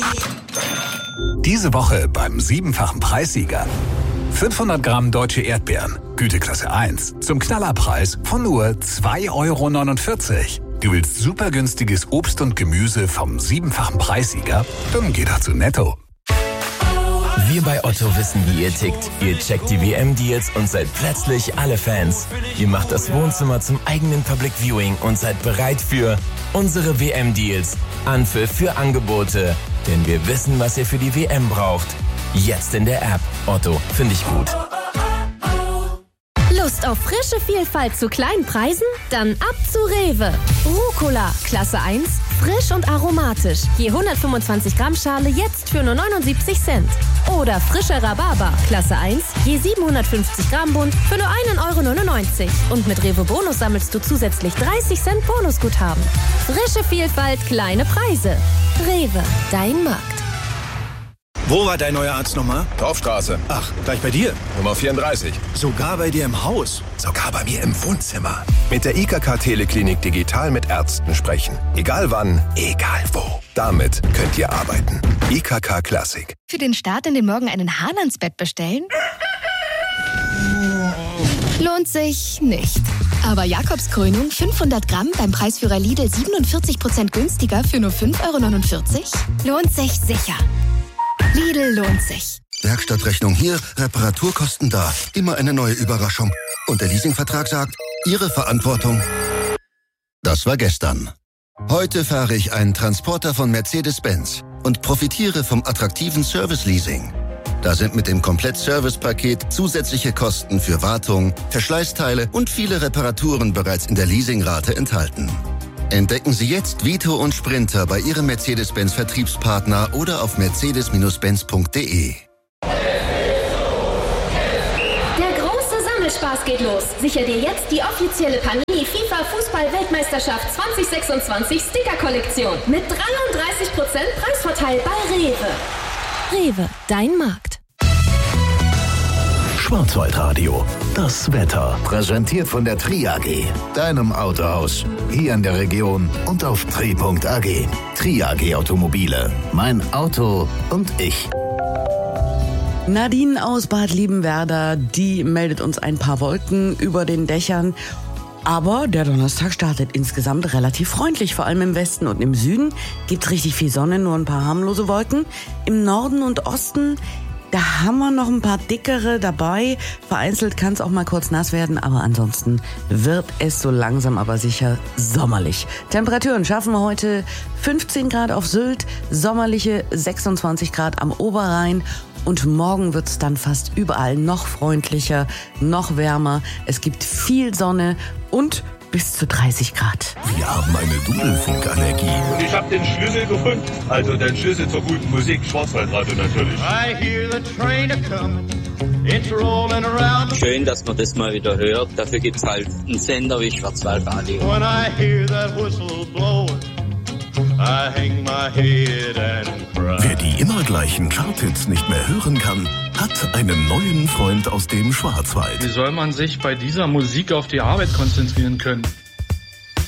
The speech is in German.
Diese Woche beim 7-fachen Preissieger. 500 Gramm deutsche Erdbeeren, Güteklasse 1, zum Knallerpreis von nur 2,49 €. Du willst super günstiges Obst und Gemüse vom 7-fachen Preissieger? Dann geh doch zu Netto. Wir bei Otto wissen, wie ihr tickt. Ihr checkt die WM-Deals und seid plötzlich alle Fans. Ihr macht das Wohnzimmer zum eigenen Public Viewing und seid bereit für unsere WM-Deals. Anpfiff für Angebote. Denn wir wissen, was ihr für die WM braucht. Jetzt in der App. Otto, finde ich gut. Lust auf frische Vielfalt zu kleinen Preisen? Dann ab zu Rewe. Rucola, Klasse 1, frisch und aromatisch. Je 125 Gramm Schale jetzt für nur 79 Cent. Oder frischer Rhabarber, Klasse 1, je 750 Gramm Bund für nur 1,99 €. Und mit Rewe Bonus sammelst du zusätzlich 30 Cent Bonusguthaben. Frische Vielfalt, kleine Preise. Rewe, dein Markt. Wo war dein neuer Arzt nochmal? Torfstraße. Ach, gleich bei dir? Nummer 34. Sogar bei dir im Haus? Sogar bei mir im Wohnzimmer. Mit der IKK Teleklinik digital mit Ärzten sprechen. Egal wann, egal wo. Damit könnt ihr arbeiten. IKK Classic. Für den Start in den Morgen einen Hahn ans Bett bestellen? Lohnt sich nicht. Aber Jakobskrönung 500 Gramm beim Preisführer Lidl 47% günstiger für nur 5,49 € lohnt sich sicher. Lidl lohnt sich. Werkstattrechnung hier, Reparaturkosten da. Immer eine neue Überraschung. Und der Leasingvertrag sagt, Ihre Verantwortung. Das war gestern. Heute fahre ich einen Transporter von Mercedes-Benz und profitiere vom attraktiven Service-Leasing. Da sind mit dem Komplett-Service-Paket zusätzliche Kosten für Wartung, Verschleißteile und viele Reparaturen bereits in der Leasingrate enthalten. Entdecken Sie jetzt Vito und Sprinter bei Ihrem Mercedes-Benz-Vertriebspartner oder auf mercedes-benz.de. Der große Sammelspaß geht los. Sicher dir jetzt die offizielle Panini FIFA Fußball-Weltmeisterschaft 2026 Sticker-Kollektion mit 33% Preisvorteil bei Rewe. Rewe, dein Markt. Schwarzwaldradio, das Wetter. Präsentiert von der Tri AG, deinem Autohaus. Hier in der Region und auf tri.ag. Tri AG Automobile. Mein Auto und ich. Nadine aus Bad Liebenwerda, die meldet uns ein paar Wolken über den Dächern. Aber der Donnerstag startet insgesamt relativ freundlich. Vor allem im Westen und im Süden gibt's richtig viel Sonne, nur ein paar harmlose Wolken. Im Norden und Osten, da haben wir noch ein paar dickere dabei. Vereinzelt kann es auch mal kurz nass werden, aber ansonsten wird es so langsam aber sicher sommerlich. Temperaturen schaffen wir heute 15 Grad auf Sylt, sommerliche 26 Grad am Oberrhein. Und morgen wird's dann fast überall noch freundlicher, noch wärmer. Es gibt viel Sonne und bis zu 30 Grad. Wir haben eine Dudelfunkallergie. Und ich habe den Schlüssel gefunden. Also den Schlüssel zur guten Musik, Schwarzwaldradio natürlich. I hear the train a-comin', it's rolling around. Schön, dass man das mal wieder hört. Dafür gibt's halt einen Sender wie Schwarzwaldradio. When I hear that whistle blowing, I hang my head and cry. Wer die immer gleichen Charthits nicht mehr hören kann, hat einen neuen Freund aus dem Schwarzwald. Wie soll man sich bei dieser Musik auf die Arbeit konzentrieren können?